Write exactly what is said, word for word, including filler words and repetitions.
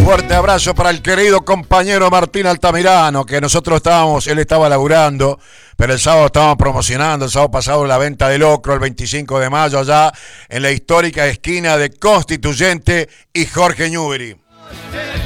Fuerte abrazo para el querido compañero Martín Altamirano, que nosotros estábamos, él estaba laburando, pero el sábado estábamos promocionando, el sábado pasado la venta de locro, el veinticinco de mayo, allá en la histórica esquina de Constituyente y Jorge Newbery.